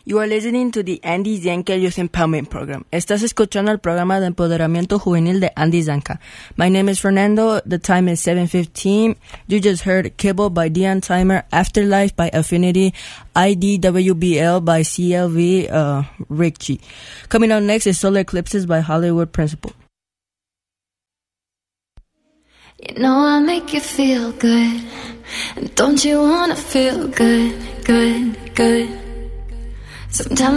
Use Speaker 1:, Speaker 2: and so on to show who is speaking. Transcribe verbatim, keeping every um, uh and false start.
Speaker 1: You are listening to the Andy Zanka Youth Empowerment Program. Estás escuchando el programa de empoderamiento juvenil de Andy Zanka. My name is Fernando. The time is seven fifteen. You just heard Kibble by Dion Timer, Afterlife by Affinity, I D W B L by C L V, uh, Rick G. Coming up next is Solar Eclipses by Hollywood Principal.
Speaker 2: You know I make you feel good. And don't you wanna feel good, good, good? Sometimes